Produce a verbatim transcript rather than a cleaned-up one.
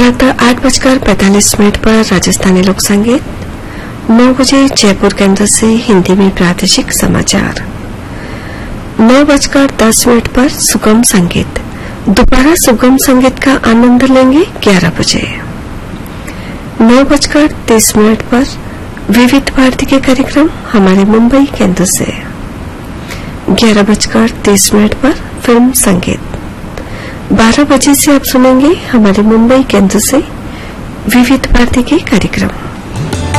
प्रातः आठ बजकर पैंतालीस मिनट पर राजस्थानी लोक संगीत, नौ बजे जयपुर केंद्र से हिंदी में प्रादेशिक समाचार, नौ बजकर दस मिनट पर सुगम संगीत। दोबारा सुगम संगीत का आनंद लेंगे ग्यारह बजे। नौ बजकर तीस मिनट पर विविध भारती के कार्यक्रम हमारे मुंबई केंद्र से। ग्यारह बजकर तीस मिनट पर फिल्म संगीत। बारह बजे से आप सुनेंगे हमारे मुंबई केंद्र से विविध भारती के कार्यक्रम।